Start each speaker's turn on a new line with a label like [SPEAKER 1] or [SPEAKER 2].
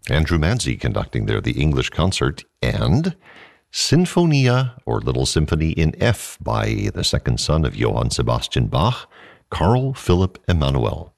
[SPEAKER 1] Andrew Manzi conducting there the English concert, and Sinfonia, or Little Symphony in F, by the second son of Johann Sebastian Bach, Carl Philipp Emanuel.